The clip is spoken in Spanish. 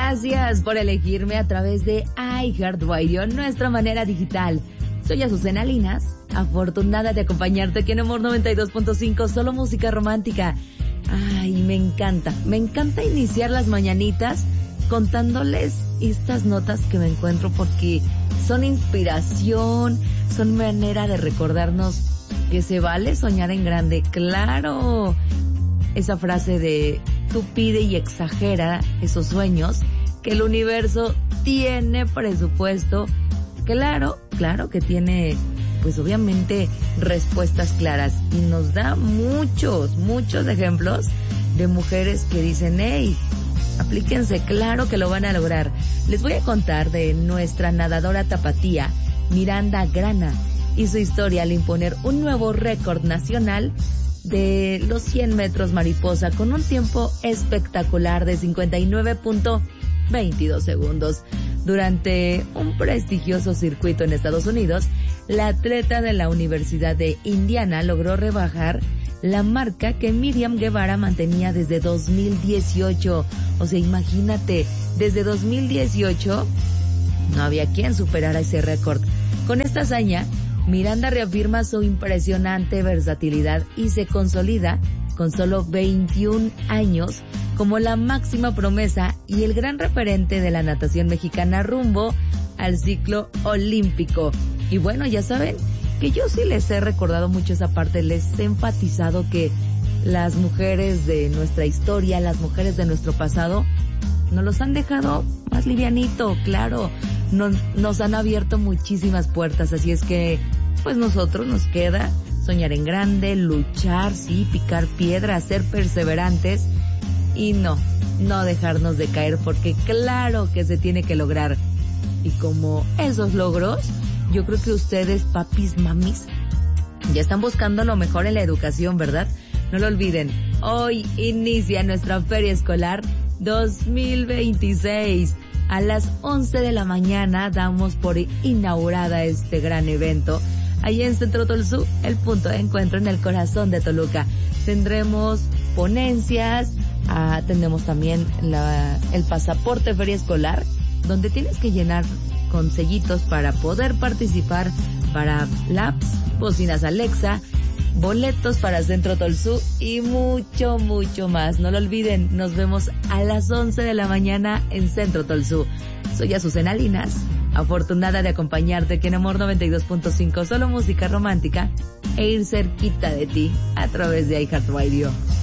Gracias por elegirme a través de iHeartRadio, nuestra manera digital. Soy Azucena Linas, afortunada de acompañarte aquí en Amor 92.5, solo música romántica. Ay, me encanta iniciar las mañanitas contándoles estas notas que me encuentro porque son inspiración, son manera de recordarnos que se vale soñar en grande. Claro, esa frase de tú pide y exagera esos sueños, que el universo tiene presupuesto. Claro que tiene, pues obviamente, respuestas claras. Y nos da muchos ejemplos de mujeres que dicen, hey, aplíquense, claro que lo van a lograr. Les voy a contar de nuestra nadadora tapatía, Miranda Grana, y su historia al imponer un nuevo récord nacional de los 100 metros mariposa con un tiempo espectacular de 59.22 segundos. Durante un prestigioso circuito en Estados Unidos, la atleta de la Universidad de Indiana logró rebajar la marca que Miriam Guevara mantenía desde 2018. O sea, imagínate, desde 2018 no había quien superara ese récord. Con esta hazaña, Miranda reafirma su impresionante versatilidad y se consolida con solo 21 años como la máxima promesa y el gran referente de la natación mexicana rumbo al ciclo olímpico. Y bueno, ya saben que yo sí les he recordado mucho esa parte, les he enfatizado que las mujeres de nuestra historia, las mujeres de nuestro pasado, nos los han dejado más livianito, claro, nos han abierto muchísimas puertas, así es que pues nosotros nos queda soñar en grande, luchar, sí, picar piedra, ser perseverantes y no dejarnos de caer, porque claro que se tiene que lograr. Y como esos logros, yo creo que ustedes, papis, mamis, ya están buscando lo mejor en la educación, ¿verdad? No lo olviden, hoy inicia nuestra feria escolar 2026. A las 11 de la mañana damos por inaugurada este gran evento. Allí en Centro Tolzú, el punto de encuentro en el corazón de Toluca. Tendremos ponencias, tendremos también el pasaporte feria escolar, donde tienes que llenar con sellitos para poder participar para labs, bocinas Alexa, boletos para Centro Tolzú y mucho más. No lo olviden, nos vemos a las 11 de la mañana en Centro Tolzú. Soy Azucena Linas, afortunada de acompañarte aquí en Amor 92.5, solo música romántica, e ir cerquita de ti a través de iHeartRadio.